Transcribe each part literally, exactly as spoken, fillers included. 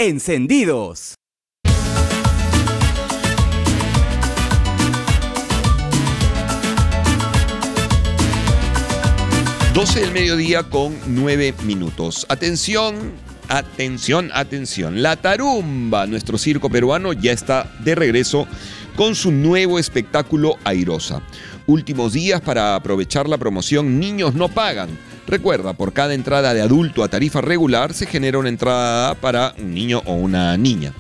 encendidos. doce del mediodía con nueve minutos. Atención, atención, atención. La Tarumba, nuestro circo peruano, ya está de regreso con su nuevo espectáculo Airosa. Últimos días para aprovechar la promoción Niños No Pagan. Recuerda, por cada entrada de adulto a tarifa regular se genera una entrada para un niño o una niña.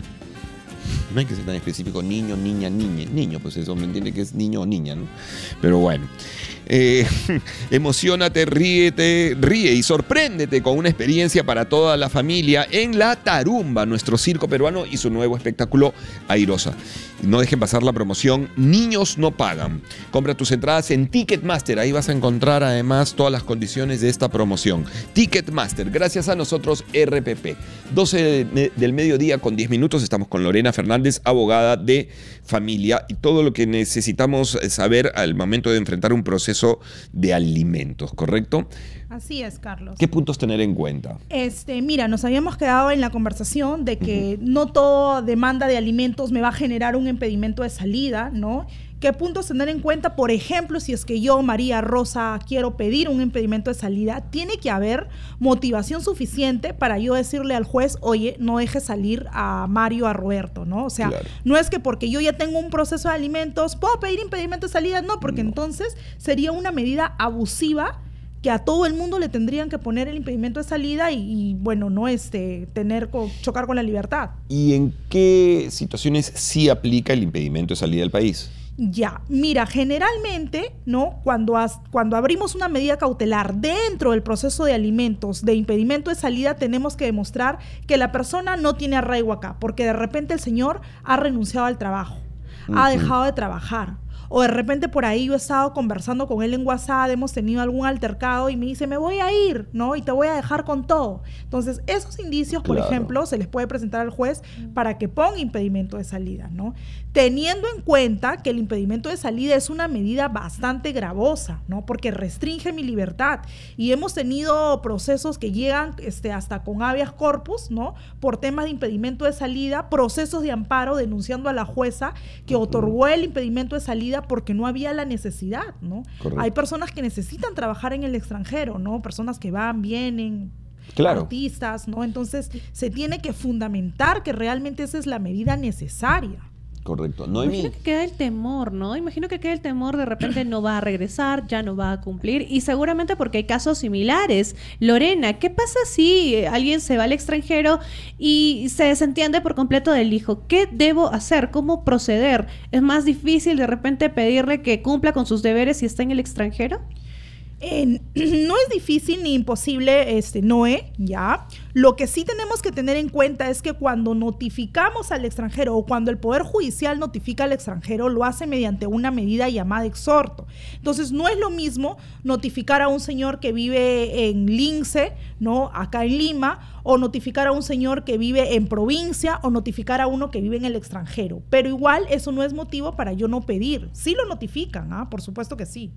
No hay que ser tan específico, niño, niña, niña. Niño, pues eso me entiende que es niño o niña, ¿no? Pero bueno. Eh, emocionate, ríete, ríe y sorpréndete con una experiencia para toda la familia en La Tarumba, nuestro circo peruano y su nuevo espectáculo Airosa. No dejen pasar la promoción Niños No Pagan. Compra tus entradas en Ticketmaster. Ahí vas a encontrar además todas las condiciones de esta promoción. Ticketmaster, gracias a nosotros R P P. doce del mediodía con diez minutos. Estamos con Lorena Fernández, abogada de familia, y todo lo que necesitamos saber al momento de enfrentar un proceso de alimentos, ¿correcto? Así es, Carlos. ¿Qué puntos tener en cuenta? Este, mira, nos habíamos quedado en la conversación de que uh-huh. no toda demanda de alimentos me va a generar un impedimento de salida, ¿no? ¿Qué puntos tener en cuenta? Por ejemplo, si es que yo, María Rosa, quiero pedir un impedimento de salida, tiene que haber motivación suficiente para yo decirle al juez, oye, no dejes salir a Mario, a Roberto, ¿no? O sea, claro. No es que porque yo ya tengo un proceso de alimentos, ¿puedo pedir impedimento de salida? No, porque no. Entonces sería una medida abusiva que a todo el mundo le tendrían que poner el impedimento de salida y, y bueno, no este, tener, chocar con la libertad. ¿Y en qué situaciones sí aplica el impedimento de salida del país? Ya, mira, generalmente, ¿no? Cuando, has, cuando abrimos una medida cautelar dentro del proceso de alimentos de impedimento de salida, tenemos que demostrar que la persona no tiene arraigo acá, porque de repente el señor ha renunciado al trabajo, uh-huh. ha dejado de trabajar. O de repente por ahí yo he estado conversando con él en WhatsApp, hemos tenido algún altercado y me dice, me voy a ir, ¿no? Y te voy a dejar con todo. Entonces, esos indicios, por claro. ejemplo, se les puede presentar al juez para que ponga impedimento de salida, ¿no? Teniendo en cuenta que el impedimento de salida es una medida bastante gravosa, ¿no? Porque restringe mi libertad. Y hemos tenido procesos que llegan este, hasta con habeas corpus, ¿no? Por temas de impedimento de salida, procesos de amparo denunciando a la jueza que uh-huh. otorgó el impedimento de salida porque no había la necesidad, ¿no? Correcto. Hay personas que necesitan trabajar en el extranjero, ¿no? Personas que van, vienen, claro. artistas, ¿no? Entonces, se tiene que fundamentar que realmente esa es la medida necesaria. Correcto. No Imagino que queda el temor, ¿no? Imagino que queda el temor, de repente no va a regresar, ya no va a cumplir, y seguramente porque hay casos similares. Lorena, ¿qué pasa si alguien se va al extranjero y se desentiende por completo del hijo? ¿Qué debo hacer? ¿Cómo proceder? ¿Es más difícil de repente pedirle que cumpla con sus deberes si está en el extranjero? Eh, no es difícil ni imposible, este, Noé, ¿ya? Lo que sí tenemos que tener en cuenta es que cuando notificamos al extranjero o cuando el Poder Judicial notifica al extranjero, lo hace mediante una medida llamada exhorto. Entonces, no es lo mismo notificar a un señor que vive en Lince, ¿no? Acá en Lima, o notificar a un señor que vive en provincia, o notificar a uno que vive en el extranjero. Pero igual, eso no es motivo para yo no pedir. Sí lo notifican, ¿ah? Por supuesto que sí.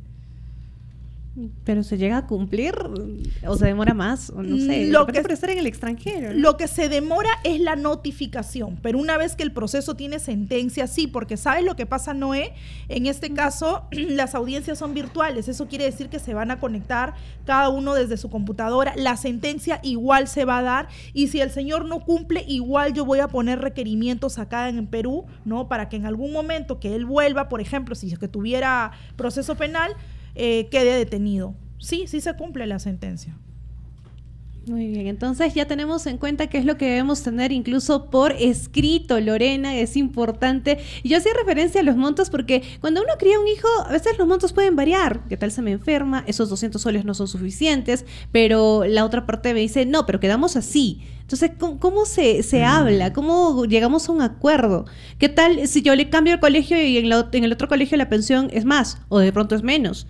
¿Pero se llega a cumplir? ¿O se demora más? O no sé, lo que, por estar en el extranjero, ¿no? Lo que se demora es la notificación, pero una vez que el proceso tiene sentencia, sí, porque ¿sabes lo que pasa, Noé? En este caso, las audiencias son virtuales, eso quiere decir que se van a conectar cada uno desde su computadora, la sentencia igual se va a dar, y si el señor no cumple, igual yo voy a poner requerimientos acá en Perú, ¿no? Para que en algún momento que él vuelva, por ejemplo, si es que tuviera proceso penal, Eh, quede detenido. Sí, sí se cumple la sentencia. Muy bien, entonces ya tenemos en cuenta qué es lo que debemos tener incluso por escrito, Lorena, es importante. Y yo hacía referencia a los montos porque cuando uno cría un hijo, a veces los montos pueden variar. ¿Qué tal se me enferma? Esos doscientos soles no son suficientes, pero la otra parte me dice, no, pero quedamos así. Entonces, ¿cómo, cómo se, se mm. habla? ¿Cómo llegamos a un acuerdo? ¿Qué tal si yo le cambio el colegio y en, la, en el otro colegio la pensión es más o de pronto es menos?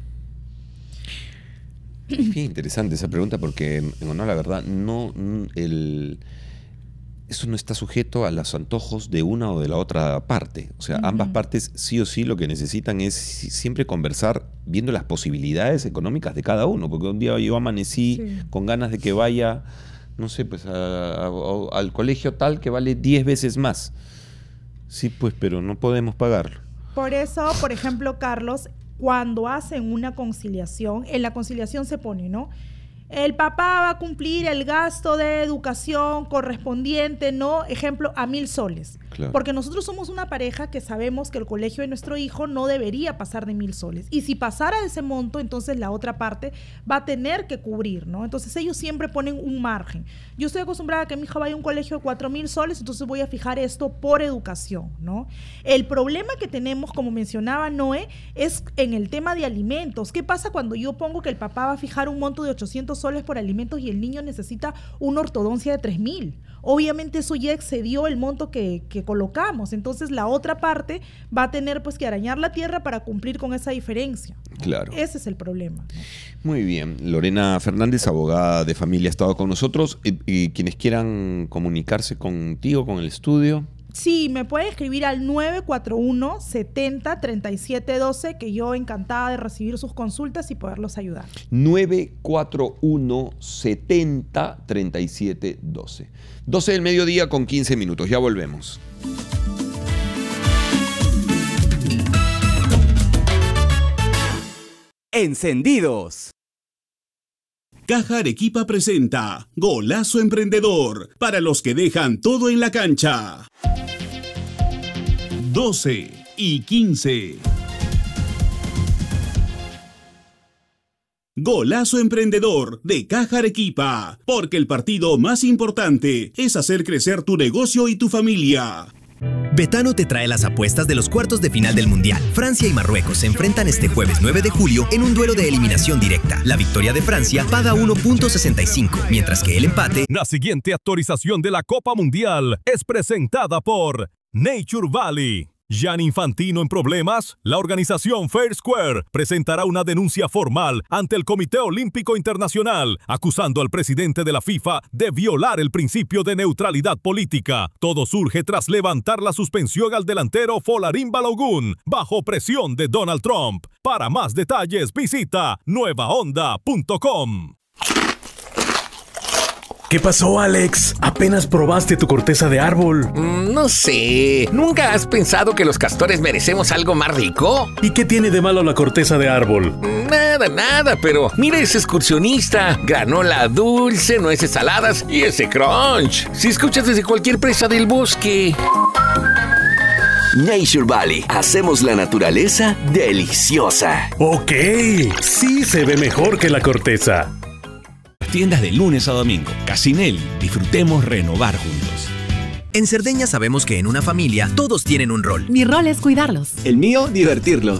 Qué interesante esa pregunta porque, no, la verdad, no el, eso no está sujeto a los antojos de una o de la otra parte. O sea, uh-huh. ambas partes sí o sí lo que necesitan es siempre conversar viendo las posibilidades económicas de cada uno. Porque un día yo amanecí sí. con ganas de que vaya no sé, pues a, a, a, al colegio tal que vale diez veces más. Sí, pues, pero no podemos pagarlo. Por eso, por ejemplo, Carlos, cuando hacen una conciliación, en la conciliación se pone, ¿no? El papá va a cumplir el gasto de educación correspondiente, ¿no? Ejemplo, a mil soles. Claro. Porque nosotros somos una pareja que sabemos que el colegio de nuestro hijo no debería pasar de mil soles. Y si pasara de ese monto, entonces la otra parte va a tener que cubrir, ¿no? Entonces ellos siempre ponen un margen. Yo estoy acostumbrada a que mi hija vaya a un colegio de cuatro mil soles, entonces voy a fijar esto por educación, ¿no? El problema que tenemos, como mencionaba Noé, es en el tema de alimentos. ¿Qué pasa cuando yo pongo que el papá va a fijar un monto de ochocientos soles por alimentos y el niño necesita una ortodoncia de tres mil? Obviamente eso ya excedió el monto que, que colocamos. Entonces la otra parte va a tener pues que arañar la tierra para cumplir con esa diferencia, ¿no? Claro. Ese es el problema, ¿no? Muy bien. Lorena Fernández, abogada de familia, ha estado con nosotros. Y, y quienes quieran comunicarse contigo, con el estudio. Sí, me puede escribir al nueve cuatro uno, setenta, treinta y siete doce, que yo encantada de recibir sus consultas y poderlos ayudar. nueve cuatro uno, setenta, treinta y siete doce. doce del mediodía con quince minutos. Ya volvemos. Encendidos. Caja Arequipa presenta Golazo Emprendedor, para los que dejan todo en la cancha. doce y quince. Golazo Emprendedor de Caja Arequipa, porque el partido más importante es hacer crecer tu negocio y tu familia. Betano te trae las apuestas de los cuartos de final del Mundial. Francia y Marruecos se enfrentan este jueves nueve de julio en un duelo de eliminación directa. La victoria de Francia paga uno punto sesenta y cinco, mientras que el empate... La siguiente actualización de la Copa Mundial es presentada por Nature Valley. Gianni Infantino en problemas. La organización Fair Square presentará una denuncia formal ante el Comité Olímpico Internacional, acusando al presidente de la FIFA de violar el principio de neutralidad política. Todo surge tras levantar la suspensión al delantero Folarin Balogun, bajo presión de Donald Trump. Para más detalles, visita nueva onda punto com. ¿Qué pasó, Alex? ¿Apenas probaste tu corteza de árbol? Mm, no sé. ¿Nunca has pensado que los castores merecemos algo más rico? ¿Y qué tiene de malo la corteza de árbol? Nada, nada, pero mira ese excursionista. Granola dulce, nueces saladas y ese crunch. Si escuchas desde cualquier presa del bosque. Nature Valley. Hacemos la naturaleza deliciosa. Ok, sí se ve mejor que la corteza. Tiendas de lunes a domingo. Casinelli. Disfrutemos renovar juntos. En Cerdeña sabemos que en una familia todos tienen un rol. Mi rol es cuidarlos. El mío, divertirlos.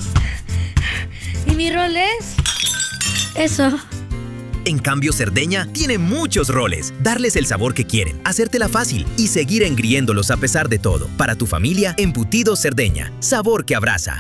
¿Y mi rol es? Eso. En cambio, Cerdeña tiene muchos roles. Darles el sabor que quieren, hacértela fácil y seguir engriéndolos a pesar de todo. Para tu familia, Embutidos Cerdeña. Sabor que abraza.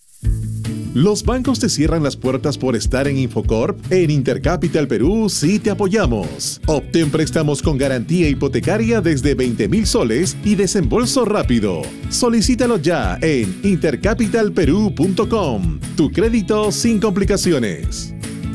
¿Los bancos te cierran las puertas por estar en Infocorp? En Intercapital Perú sí te apoyamos. Obtén préstamos con garantía hipotecaria desde veinte mil soles y desembolso rápido. Solicítalo ya en intercapital perú punto com. Tu crédito sin complicaciones.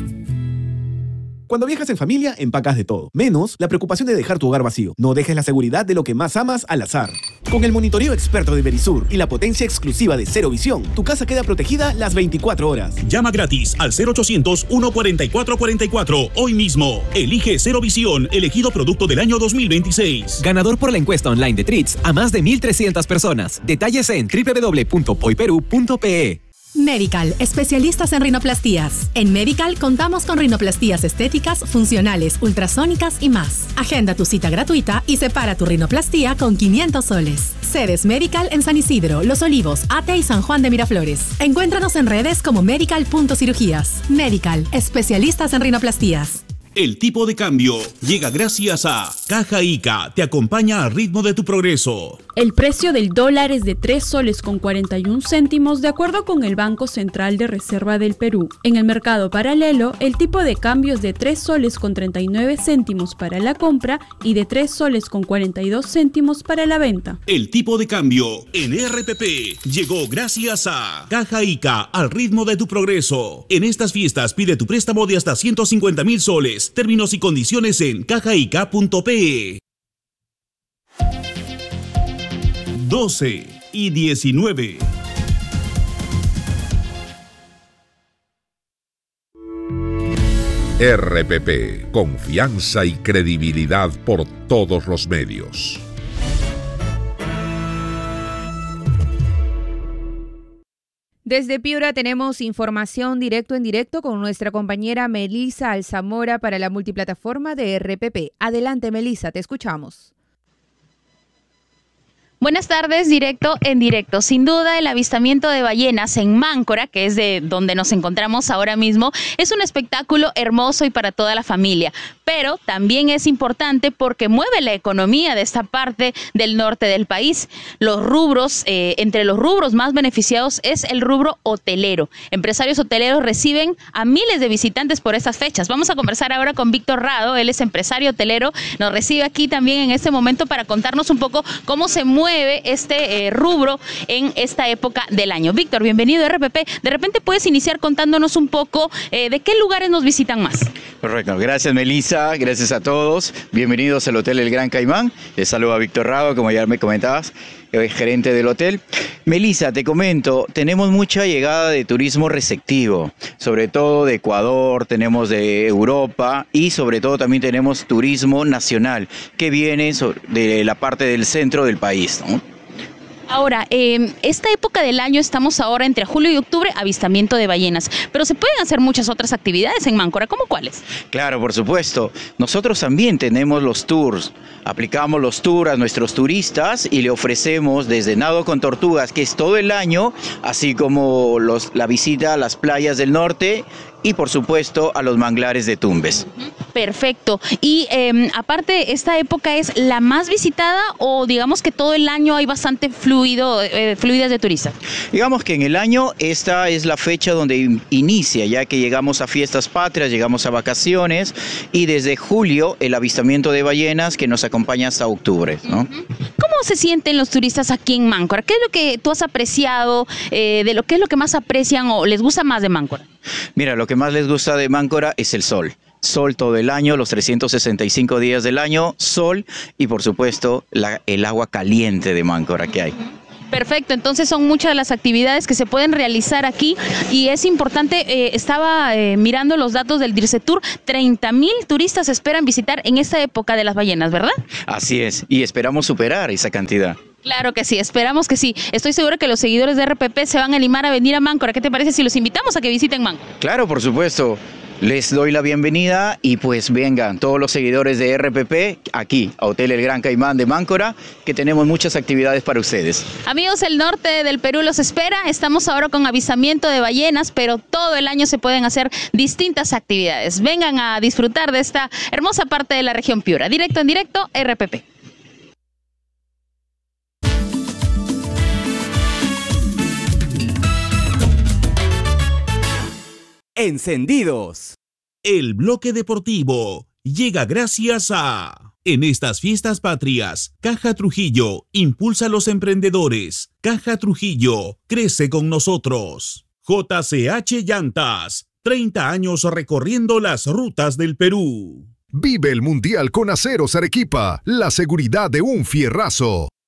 Cuando viajas en familia, empacas de todo, menos la preocupación de dejar tu hogar vacío. No dejes la seguridad de lo que más amas al azar. Con el monitoreo experto de Verisur y la potencia exclusiva de Cero Visión, tu casa queda protegida las veinticuatro horas. Llama gratis al cero ochocientos, uno cuarenta y cuatro cuarenta y cuatro hoy mismo. Elige Cero Visión, elegido producto del año dos mil veintiséis. Ganador por la encuesta online de Tritz a más de mil trescientas personas. Detalles en doble u doble u doble u punto poiperú punto pe. Medical, especialistas en rinoplastías. En Medical contamos con rinoplastías estéticas, funcionales, ultrasónicas y más. Agenda tu cita gratuita y separa tu rinoplastía con quinientos soles. Sedes Medical en San Isidro, Los Olivos, Ate y San Juan de Miraflores. Encuéntranos en redes como medical punto cirugías. Medical, especialistas en rinoplastías. El tipo de cambio llega gracias a Caja Ica, te acompaña al ritmo de tu progreso. El precio del dólar es de tres soles con cuarenta y un céntimos de acuerdo con el Banco Central de Reserva del Perú. En el mercado paralelo, el tipo de cambio es de tres soles con treinta y nueve céntimos para la compra y de tres soles con cuarenta y dos céntimos para la venta. El tipo de cambio en R P P llegó gracias a Caja Ica, al ritmo de tu progreso. En estas fiestas pide tu préstamo de hasta ciento cincuenta mil soles soles. Términos y condiciones en cajaica punto pe. doce y diecinueve. R P P, confianza y credibilidad por todos los medios. Desde Piura tenemos información directo en directo con nuestra compañera Melisa Alzamora para la multiplataforma de R P P. Adelante, Melisa, te escuchamos. Buenas tardes, directo en directo. Sin duda, el avistamiento de ballenas en Máncora, que es de donde nos encontramos ahora mismo, es un espectáculo hermoso y para toda la familia. Pero también es importante porque mueve la economía de esta parte del norte del país. Los rubros, eh, entre los rubros más beneficiados es el rubro hotelero. Empresarios hoteleros reciben a miles de visitantes por estas fechas. Vamos a conversar ahora con Víctor Rado, él es empresario hotelero, nos recibe aquí también en este momento para contarnos un poco cómo se mueve este eh, rubro en esta época del año. Víctor, bienvenido a R P P. De repente puedes iniciar contándonos un poco eh, de qué lugares nos visitan más. Correcto, gracias Melisa, gracias a todos. Bienvenidos al Hotel El Gran Caimán. Les saludo a Víctor Rado, como ya me comentabas, gerente del hotel. Melisa, te comento, tenemos mucha llegada de turismo receptivo, sobre todo de Ecuador, tenemos de Europa y sobre todo también tenemos turismo nacional que viene de la parte del centro del país, ¿no? Ahora, eh, esta época del año estamos ahora entre julio y octubre, avistamiento de ballenas, pero se pueden hacer muchas otras actividades en Máncora, ¿cómo cuáles? Claro, por supuesto. Nosotros también tenemos los tours, aplicamos los tours a nuestros turistas y le ofrecemos desde nado con tortugas, que es todo el año, así como los, la visita a las playas del norte y por supuesto a los manglares de Tumbes. Perfecto. Y eh, aparte, ¿esta época es la más visitada o digamos que todo el año hay bastante fluido, eh, fluidas de turistas? Digamos que en el año esta es la fecha donde inicia, ya que llegamos a fiestas patrias, llegamos a vacaciones y desde julio el avistamiento de ballenas que nos acompaña hasta octubre, ¿no? ¿Cómo se sienten los turistas aquí en Máncora? ¿Qué es lo que tú has apreciado, eh, de lo que es lo que más aprecian o les gusta más de Máncora? Mira, lo que más les gusta de Máncora es el sol. Sol todo el año, los trescientos sesenta y cinco días del año, sol y por supuesto la, el agua caliente de Máncora que hay. Perfecto, entonces son muchas las actividades que se pueden realizar aquí y es importante, eh, estaba eh, mirando los datos del DIRCETUR, treinta mil turistas esperan visitar en esta época de las ballenas, ¿verdad? Así es, y esperamos superar esa cantidad. Claro que sí, esperamos que sí. Estoy segura que los seguidores de R P P se van a animar a venir a Máncora. ¿Qué te parece si los invitamos a que visiten Máncora? Claro, por supuesto. Les doy la bienvenida y pues vengan todos los seguidores de R P P aquí a Hotel El Gran Caimán de Máncora, que tenemos muchas actividades para ustedes. Amigos, el norte del Perú los espera. Estamos ahora con avistamiento de ballenas, pero todo el año se pueden hacer distintas actividades. Vengan a disfrutar de esta hermosa parte de la región Piura. Directo en directo, R P P. Encendidos. El bloque deportivo llega gracias a... En estas fiestas patrias, Caja Trujillo impulsa a los emprendedores. Caja Trujillo crece con nosotros. J C H Llantas, treinta años recorriendo las rutas del Perú. Vive el Mundial con Aceros Arequipa, la seguridad de un fierrazo.